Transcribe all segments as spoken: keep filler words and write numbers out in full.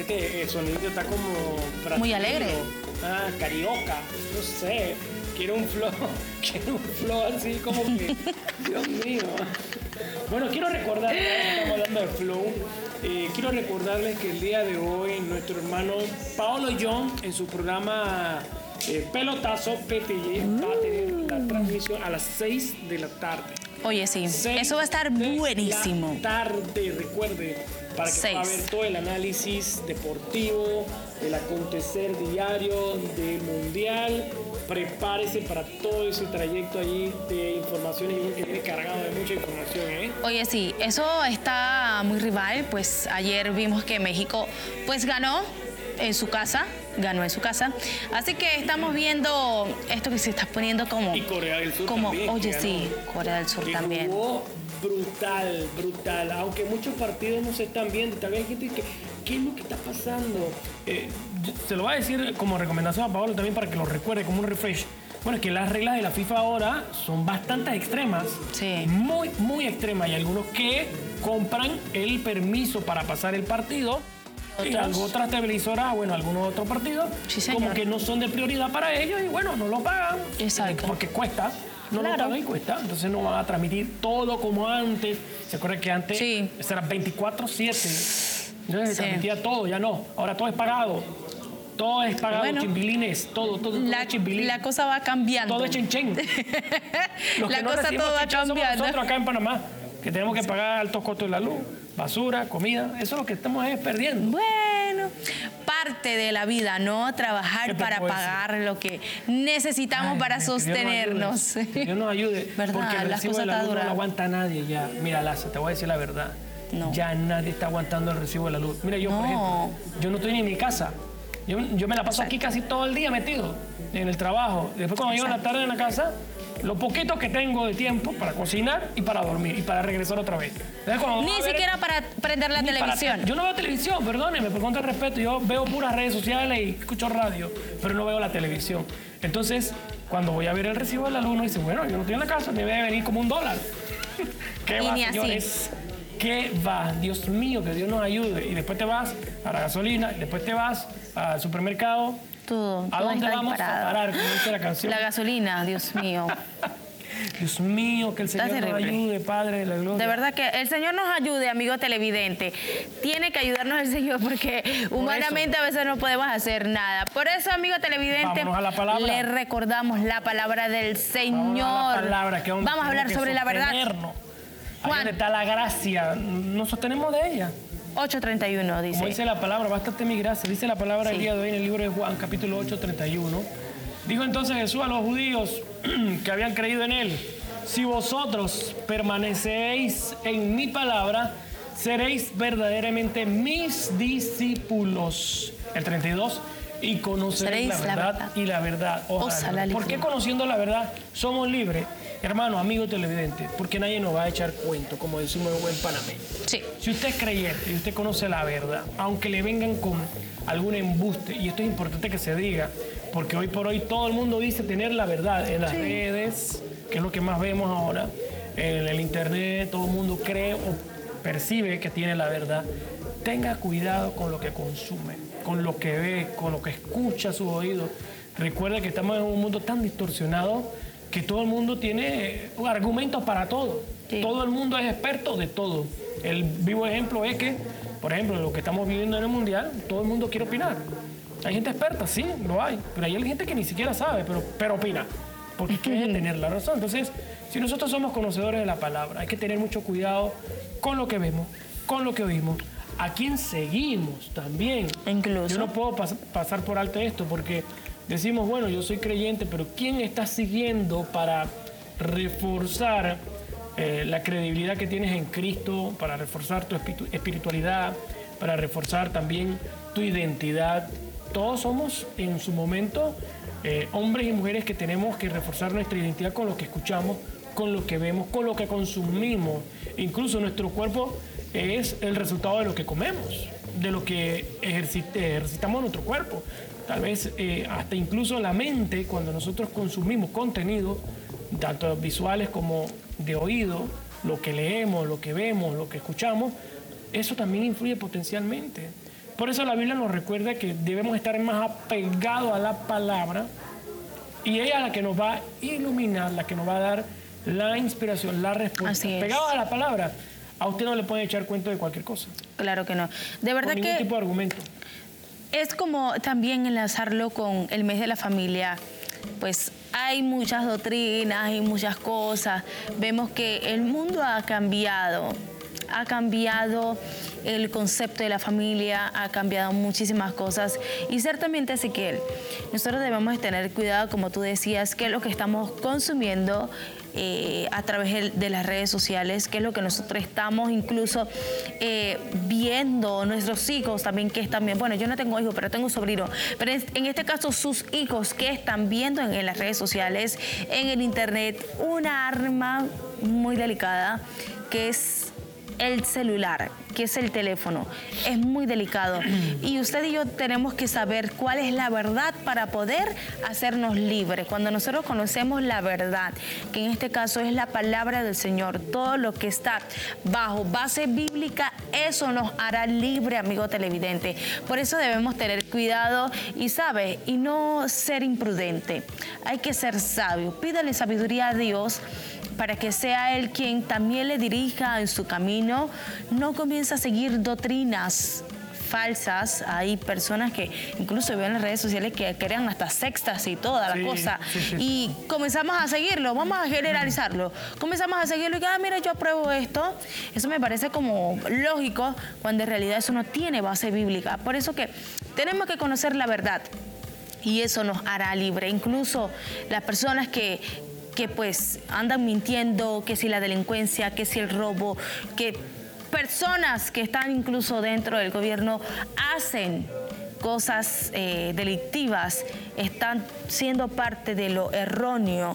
este sonido está como... Muy alegre. Ah, carioca, no sé. Quiero un flow, quiero un flow así como que... Dios mío. Bueno, quiero recordarles, estamos hablando de flow, eh, quiero recordarles que el día de hoy nuestro hermano Paolo John en su programa eh, Pelotazo P T Y mm. va a tener la transmisión a las seis de la tarde. Oye, sí, eso va a estar buenísimo. La tarde, recuerde, para que seis. pueda ver todo el análisis deportivo, el acontecer diario del Mundial. Prepárese para todo ese trayecto allí de informaciones que viene cargado de mucha información, ¿eh? Oye, sí, eso está muy rival, pues ayer vimos que México pues ganó en su casa, ganó en su casa, así que estamos viendo esto que se está poniendo como... Y Corea del Sur como, también. Oye, sí, Corea del Sur que también. Jugó brutal, brutal, aunque muchos partidos no se están viendo, también hay gente que, ¿qué es lo que está pasando? Eh, se lo voy a decir como recomendación a Paolo también para que lo recuerde como un refresh. Bueno, es que las reglas de la FIFA ahora son bastante extremas, sí. muy, muy extremas. Hay algunos que compran el permiso para pasar el partido. Y otras televisoras, bueno, algunos otros partidos, sí, como que no son de prioridad para ellos y bueno, no lo pagan. Exacto. Porque cuesta, no claro. lo pagan y cuesta. Entonces no van a transmitir todo como antes. ¿Se acuerdan que antes sí. era veinticuatro siete? Entonces se sí. transmitía todo, ya no. Ahora todo es pagado. Todo es pagado, bueno, chimbilines, todo, todo, todo la, es chimbilín. La cosa va cambiando. Todo es chenchen. La no cosa todo va cambiando. Nosotros acá en Panamá, que tenemos que pagar altos costos de la luz, basura, comida, eso es lo que estamos es perdiendo. Bueno, parte de la vida, ¿no? Trabajar para pagar decir? Lo que necesitamos Ay, para sostenernos. Que Dios nos ayude, que Dios nos ayude ¿verdad? Porque el Las recibo de la luz duras. no lo aguanta nadie ya. Mira, Laza, te voy a decir la verdad. No. Ya nadie está aguantando el recibo de la luz. Mira, yo, no. por ejemplo, yo no estoy ni en mi casa. Yo, yo me la paso Exacto. aquí casi todo el día metido en el trabajo. Después cuando llego en la tarde en la casa, lo poquito que tengo de tiempo para cocinar y para dormir y para regresar otra vez. Ni siquiera ver, para prender la televisión. Para, yo no veo televisión, perdóneme, por contra de respeto. Yo veo puras redes sociales y escucho radio, pero no veo la televisión. Entonces, cuando voy a ver el recibo de la luz, uno dice, bueno, yo no estoy en la casa, me debe venir como un dólar. ¿Qué va, señores? ¿Qué va? Dios mío, que Dios nos ayude. Y después te vas a la gasolina, y después te vas al supermercado. Todo, ¿A todo dónde vamos disparado. a parar, como dice la canción? La gasolina, Dios mío. Dios mío, que el Señor nos ayude, Padre de la gloria. De verdad que el Señor nos ayude, amigo televidente. Tiene que ayudarnos el Señor porque Por humanamente eso. a veces no podemos hacer nada. Por eso, amigo televidente, a la palabra. le recordamos la palabra del Señor. Vamos a, la palabra, que Vamos a hablar sobre la verdad. Ahí donde está la gracia, nos sostenemos de ella. ocho treinta y uno dice. Como dice la palabra, bástate mi gracia. Dice la palabra sí. el día de hoy en el libro de Juan, capítulo ocho, treinta y uno. Dijo entonces Jesús a los judíos que habían creído en él: si vosotros permanecéis en mi palabra, seréis verdaderamente mis discípulos. El treinta y dos. Y conoceréis la verdad, la verdad y la verdad. Ojalá. ¿Por qué conociendo la verdad somos libres? Hermano, amigo televidente, porque nadie nos va a echar cuento, como decimos en buen panameño. Sí. Si usted es creyente y usted conoce la verdad, aunque le vengan con algún embuste, y esto es importante que se diga, porque hoy por hoy todo el mundo dice tener la verdad en las sí. redes, que es lo que más vemos ahora, en el internet, todo el mundo cree o percibe que tiene la verdad. Tenga cuidado con lo que consume, con lo que ve, con lo que escucha a sus oídos. Recuerda que estamos en un mundo tan distorsionado que todo el mundo tiene argumentos para todo. Sí. Todo el mundo es experto de todo. El vivo ejemplo es que, por ejemplo, lo que estamos viviendo en el Mundial, todo el mundo quiere opinar. Hay gente experta, sí, lo hay, pero hay gente que ni siquiera sabe, pero, pero opina, porque quiere tener la razón. Entonces, si nosotros somos conocedores de la palabra, hay que tener mucho cuidado con lo que vemos, con lo que oímos, a quién seguimos también. Incluso. Yo no puedo pas- pasar por alto esto, porque decimos, bueno, yo soy creyente, pero ¿quién está siguiendo para reforzar eh, la credibilidad que tienes en Cristo, para reforzar tu espiritualidad, para reforzar también tu identidad? Todos somos en su momento eh, hombres y mujeres que tenemos que reforzar nuestra identidad con lo que escuchamos, con lo que vemos, con lo que consumimos. Incluso nuestro cuerpo es el resultado de lo que comemos, de lo que ejercit- ejercitamos en nuestro cuerpo. Tal vez eh, hasta incluso la mente, cuando nosotros consumimos contenido, tanto visuales como de oído, lo que leemos, lo que vemos, lo que escuchamos, eso también influye potencialmente. Por eso la Biblia nos recuerda que debemos estar más apegados a la palabra y ella es la que nos va a iluminar, la que nos va a dar la inspiración, la respuesta. Pegados a la palabra, a usted no le pueden echar cuento de cualquier cosa. Claro que no. De verdad Con que... ningún tipo de argumento. Es como también enlazarlo con el mes de la familia. Pues hay muchas doctrinas, hay muchas cosas. Vemos que el mundo ha cambiado. Ha cambiado el concepto de la familia, ha cambiado muchísimas cosas. Y ciertamente, Ezequiel, nosotros debemos de tener cuidado, como tú decías, qué es lo que estamos consumiendo eh, a través de las redes sociales, qué es lo que nosotros estamos incluso eh, viendo, nuestros hijos también, que están viendo. Bueno, yo no tengo hijos, pero tengo sobrinos. Pero en este caso, sus hijos, que están viendo en, en las redes sociales, en el internet, una arma muy delicada, que es el celular, que es el teléfono. Es muy delicado. Y usted y yo tenemos que saber cuál es la verdad para poder hacernos libres. Cuando nosotros conocemos la verdad, que en este caso es la palabra del Señor, todo lo que está bajo base bíblica, eso nos hará libre, amigo televidente. Por eso debemos tener cuidado y, ¿sabe? Y no ser imprudente. Hay que ser sabio. Pídale sabiduría a Dios para que sea Él quien también le dirija en su camino. No comienza a seguir doctrinas falsas. Hay personas que incluso ven en las redes sociales que crean hasta sextas y toda sí, la cosa. Sí, sí. Y comenzamos a seguirlo, vamos a generalizarlo. Comenzamos a seguirlo y, ah, mira, yo apruebo esto. Eso me parece como lógico, cuando en realidad eso no tiene base bíblica. Por eso que tenemos que conocer la verdad y eso nos hará libre. Incluso las personas que que pues andan mintiendo, que si la delincuencia, que si el robo, que personas que están incluso dentro del gobierno hacen cosas eh, delictivas, están siendo parte de lo erróneo.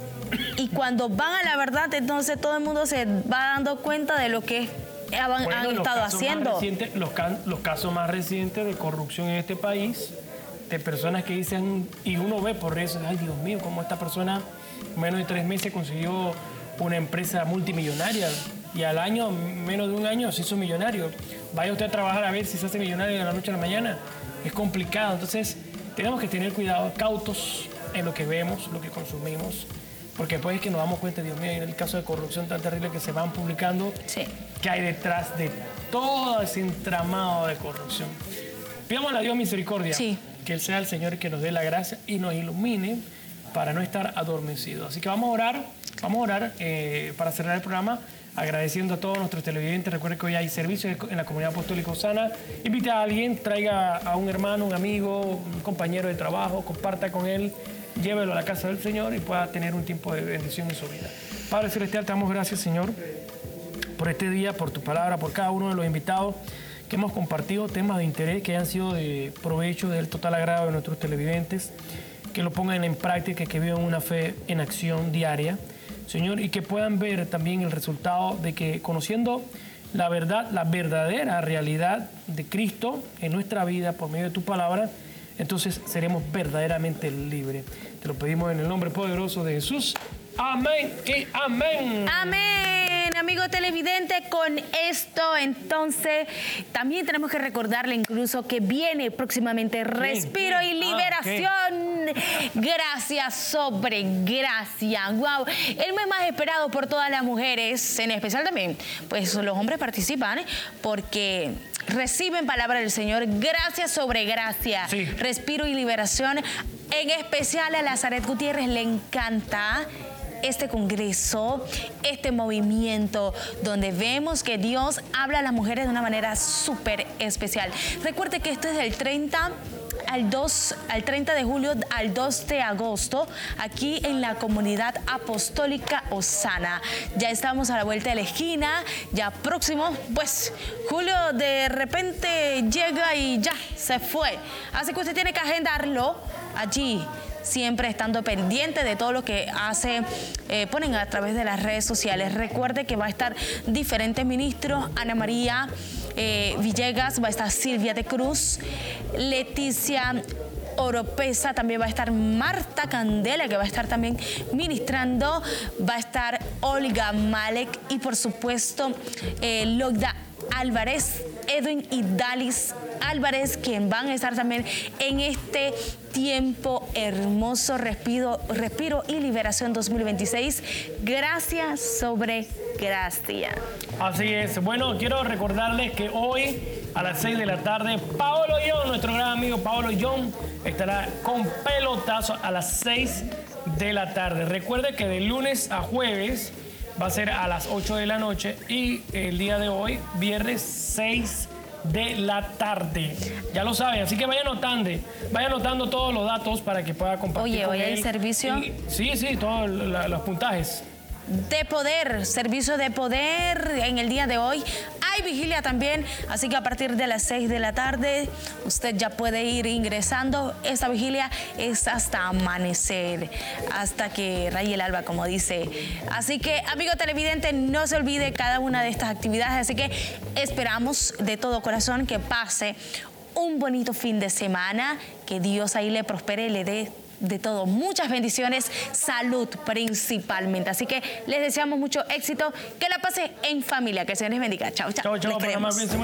Y cuando van a la verdad, entonces todo el mundo se va dando cuenta de lo que han, bueno, han estado haciendo. Los, los casos más recientes de corrupción en este país, de personas que dicen, y uno ve por eso, ay Dios mío, cómo esta persona menos de tres meses consiguió una empresa multimillonaria y al año, menos de un año, se hizo millonario. Vaya usted a trabajar a ver si se hace millonario de la noche a la mañana. Es complicado. Entonces, tenemos que tener cuidado, cautos en lo que vemos, lo que consumimos, porque después es que nos damos cuenta, Dios mío, en el caso de corrupción tan terrible que se van publicando, sí, que hay detrás de todo ese entramado de corrupción. Pidámosle a Dios misericordia, sí, que Él sea el Señor que nos dé la gracia y nos ilumine para no estar adormecidos. Así que vamos a orar, vamos a orar eh, para cerrar el programa, agradeciendo a todos nuestros televidentes. Recuerden que hoy hay servicios en la Comunidad Apostólica Osana. Invite a alguien, traiga a un hermano, un amigo, un compañero de trabajo, comparta con él, llévelo a la casa del Señor y pueda tener un tiempo de bendición en su vida. Padre Celestial, te damos gracias, Señor, por este día, por tu palabra, por cada uno de los invitados que hemos compartido, temas de interés que hayan sido de provecho, del total agrado de nuestros televidentes, que lo pongan en práctica, que vivan una fe en acción diaria, Señor, y que puedan ver también el resultado de que conociendo la verdad, la verdadera realidad de Cristo en nuestra vida por medio de tu palabra, entonces seremos verdaderamente libres. Te lo pedimos en el nombre poderoso de Jesús. Amén y amén. Amén, amigo televidente. Con esto, entonces, también tenemos que recordarle incluso que viene próximamente Respiro y Liberación. Ah, okay. Gracia sobre gracia. Wow. El mes más esperado por todas las mujeres, en especial también, pues los hombres participan porque reciben palabra del Señor, gracia sobre gracia, sí. Respiro y liberación. En especial a Lazaret Gutiérrez le encanta este congreso, este movimiento, donde vemos que Dios habla a las mujeres de una manera súper especial. Recuerde que esto es del treinta al dos, al treinta de julio al dos de agosto, aquí en la Comunidad Apostólica Osana. Ya estamos a la vuelta de la esquina, ya próximo, pues julio de repente llega y ya se fue. Así que usted tiene que agendarlo allí, siempre estando pendiente de todo lo que hace, eh, ponen a través de las redes sociales. Recuerde que va a estar diferentes ministros, Ana María eh, Villegas, va a estar Silvia de Cruz, Leticia Oropesa, también va a estar Marta Candela, que va a estar también ministrando, va a estar Olga Malek y por supuesto eh, Logda Álvarez Edwin y Dalis Álvarez, quien van a estar también en este tiempo hermoso, respiro, respiro y liberación dos mil veintiséis. Gracias sobre gracia. Así es. Bueno, quiero recordarles que hoy a las seis de la tarde, Paolo Young, nuestro gran amigo Paolo Young, estará con pelotazo a las seis de la tarde. Recuerde que de lunes a jueves va a ser a las ocho de la noche y el día de hoy, viernes seis de la tarde. Ya lo saben, así que vaya anotando, vaya anotando todos los datos para que pueda compartir. Oye, con hoy él. hay servicio. Y, sí, sí, todos la, los puntajes. De poder, servicio de poder en el día de hoy. Hay vigilia también, así que a partir de las seis de la tarde usted ya puede ir ingresando. Esta vigilia es hasta amanecer, hasta que raye el alba, como dice. Así que, amigo televidente, no se olvide cada una de estas actividades. Así que esperamos de todo corazón que pase un bonito fin de semana, que Dios ahí le prospere y le dé de todo, muchas bendiciones, salud principalmente. Así que les deseamos mucho éxito, que la pase en familia, que el Señor les bendiga. Chao, chao. Chao, chao. Les queremos.